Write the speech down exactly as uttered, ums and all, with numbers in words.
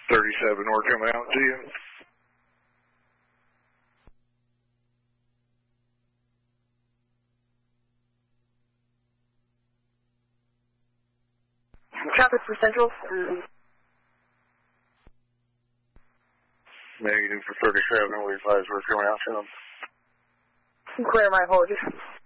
thirty-seven, we're coming out to you. Traffic for Central. Negative for thirty-seven, we advise we're coming out to them. Clear my apologies.